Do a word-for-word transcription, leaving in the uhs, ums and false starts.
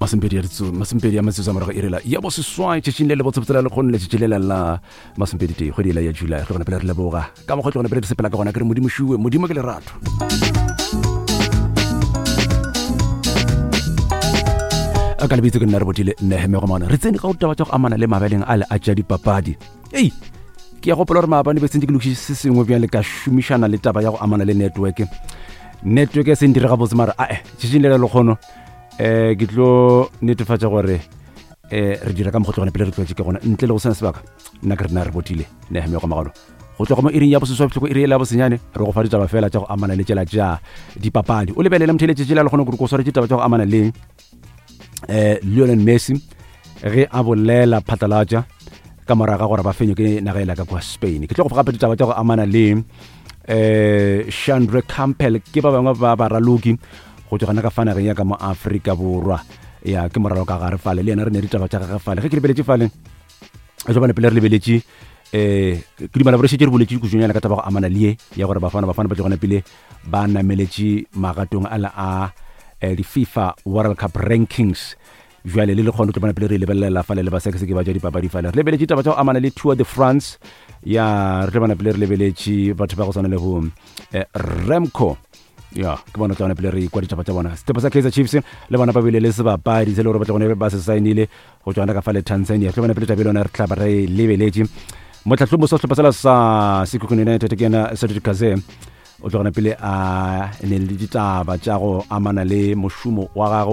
Masempedi ya ditso masempedi ya matsetso a morago irela ya bo seswai tšetšing le le botsebetsela le kgonne tšetšelela la masempedi te kgwedi la ya July re gona pele re leboga ka mokgwa tlogona pele re sepela ka gona ke re modimo shuwe modimo ke lerato a ka lebitse ke nna re botile Neheme go mana re tsene ka utaba tša go amana le mabeleng a le a tša dipapadi ei ke ya gopola gore maabane be tsentse ke lokise se sengwe bjale ka šomišana le taba ya go amana le network network ya se ndire ga botse mara ae tšetšing le le kgono eh ke tlo netefatsa gore eh re dira ka mogotlo gone pele re tlotse ke gona ntle le go sena sebaka nna ke re na re botile Neheme go magalo go tloga mo iring ya boseswa go iri la bosenyane re go fa ditaba fela tša go amana le tšela tša dipapadi o lebelele mtheletše tšela le gone gore go swara ditaba tša go amana le eh Lionel Messi ge a bolela phatlalatša ka moraga gore ba fenyo ke nagela ka kwa Spain ke tlo go fa gape ditaba tša go amana le eh Chandra Campbell ke ba bangwe ba baraloki go tsogana ka fana re ya ka mo Afrika borwa ya ke moralo ka gare fale le ena re ne ditaba tša ga fale ge ke lebeletse fale a jo bana pele re lebeletse eh ke di bana ba re shetse re boletse go tšhonya ka taba go amana le ya gore bafana bafana ba tsogana pele ba nameletse magatong ala a di FIFA World Cup rankings jwale le le kgono tlo bana pele re lebelela fale le ba sekse ke ba ja dipapadi fale re lebeletse taba tša go amana le Tour de France ya re bana pele re lebeletse batho ba go tsana le go Remco ya ke bona tsana pele re kwa ditaba tša bona stepa sa Kaizer Chiefs le bona ba bile le sebapadi se le gore ba tla gone ba se sainile go tswana ka fale Tanzania re bana pele tabelona re tlaba re lebeletse motlhatlhomo sa sehlopha sa Sekhukhune United ke na Cedric Kaze o tswana pele a ne le ditaba tša go amana le moshumo wa gago